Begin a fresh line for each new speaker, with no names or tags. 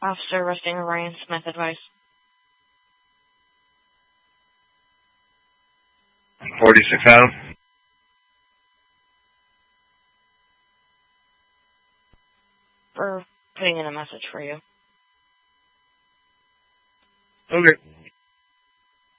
Officer arresting Ryan Smith, advice.
46 Adam.
We're putting in a message for you.
Okay.